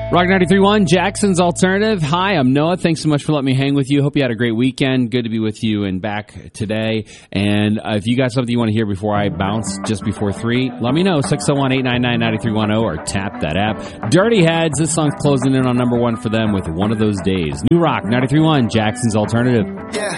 Rock 93.1, Jackson's Alternative. Hi, I'm Noah. Thanks so much for letting me hang with you. Hope you had a great weekend. Good to be with you and back today. And if you got something you want to hear before I bounce just before 3, let me know. 601-899-9310 or tap that app. Dirty Heads, this song's closing in on number 1 for them with One of Those Days. New Rock 93.1, Jackson's Alternative. Yeah.